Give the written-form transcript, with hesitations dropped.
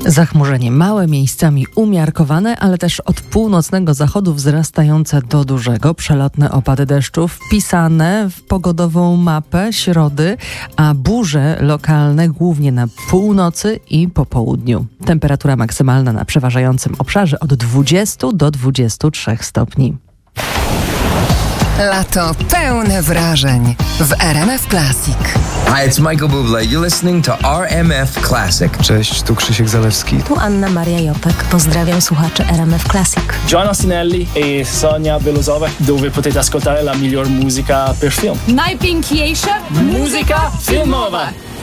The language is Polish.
Zachmurzenie małe, miejscami umiarkowane, ale też od północnego zachodu wzrastające do dużego. Przelotne opady deszczu wpisane w pogodową mapę środy, a burze lokalne głównie na północy i po południu. Temperatura maksymalna na przeważającym obszarze od 20 do 23 stopni. Lato pełne wrażeń w RMF Classic. Hi, it's Michael Bublé. You're listening to RMF Classic. Cześć, tu Krzysiek Zalewski. Tu Anna Maria Jopek. Pozdrawiam słuchaczy RMF Classic. John Osinelli e Sonia Belozowa, dove potete ascoltare la miglior musica per film. Najpiękniejsza Muzyka filmowa!